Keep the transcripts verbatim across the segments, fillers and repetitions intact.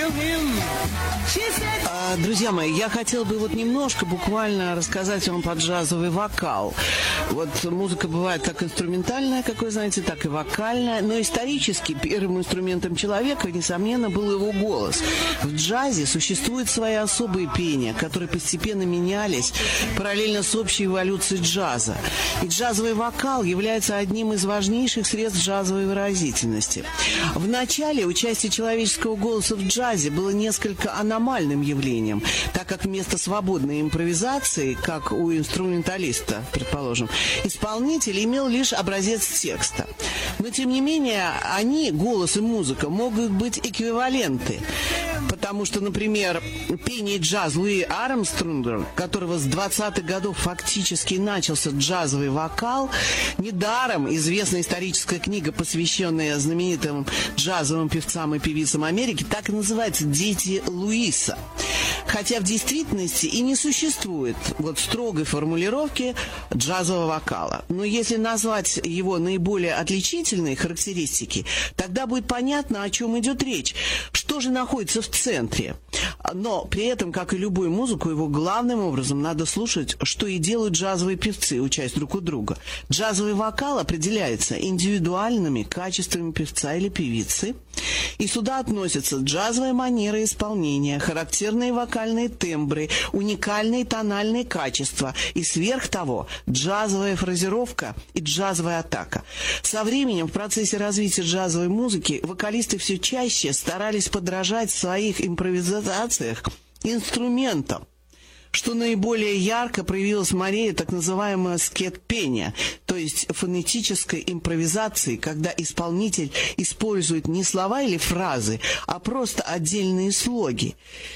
Друзья мои, я хотела бы вот немножко буквально рассказать вам про джазовый вокал. Вот музыка бывает как инструментальная, как вы знаете, так и вокальная. Но исторически первым инструментом человека, несомненно, был его голос. В джазе существуют свои особые пения, которые постепенно менялись параллельно с общей эволюцией джаза. И джазовый вокал является одним из важнейших средств джазовой выразительности. В начале участие человеческого голоса в джазе было несколько аномальным явлением, так как вместо свободной импровизации, как у инструменталиста, предположим, исполнитель имел лишь образец текста. Но, тем не менее, они, голос и музыка, могут быть эквиваленты. Потому что, например, пение джаз Луи Армстронга, которого с двадцатых годов фактически начался джазовый вокал, недаром известная историческая книга, посвященная знаменитым джазовым певцам и певицам Америки, так и называется «Дети Луиса». Хотя в действительности и не существует вот строгой формулировки джазового вокала. Но если назвать его наиболее отличительные характеристики, тогда будет понятно, о чем идет речь. Что же находится в центре? Но при этом, как и любую музыку, его главным образом надо слушать, что и делают джазовые певцы, учась друг у друга. Джазовый вокал определяется индивидуальными качествами певца или певицы, и сюда относятся джазовая манера исполнения, характерные вокальные тембры, уникальные тональные качества и, сверх того, джазовая фразировка и джазовая атака. Со временем в процессе развития джазовой музыки вокалисты все чаще старались подражать в своих импровизациях инструментам, что наиболее ярко проявилось в манере так называемого скет-пения, то есть фонетической импровизации, когда исполнитель использует не слова или фразы, а просто отдельные слоги.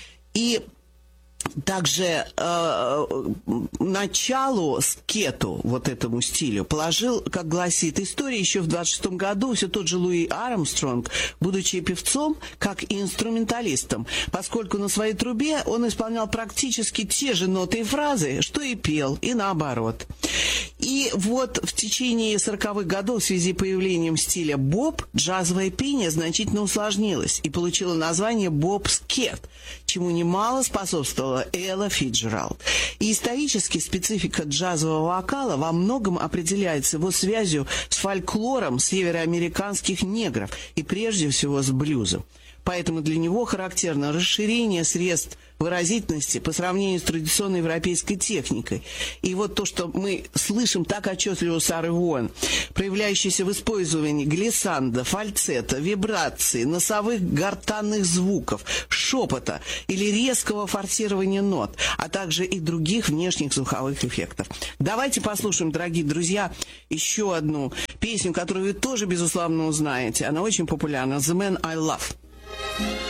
И также э, началу скету, вот этому стилю, положил, как гласит история, еще в двадцать шестом году все тот же Луи Армстронг, будучи певцом, как и инструменталистом, поскольку на своей трубе он исполнял практически те же ноты и фразы, что и пел, и наоборот. И вот в течение сороковых годов в связи с появлением стиля боб, джазовое пение значительно усложнилось и получило название боб-скет, чему немало способствовала Элла Фицджеральд. И исторически специфика джазового вокала во многом определяется его связью с фольклором североамериканских негров и прежде всего с блюзом. Поэтому для него характерно расширение средств выразительности по сравнению с традиционной европейской техникой. И вот то, что мы слышим так отчетливо у Сары Вон, проявляющееся в использовании глиссанда, фальцета, вибрации, носовых гортанных звуков, шепота или резкого форсирования нот, а также и других внешних звуковых эффектов. Давайте послушаем, дорогие друзья, еще одну песню, которую вы тоже, безусловно, узнаете. Она очень популярна. «The Man I Love».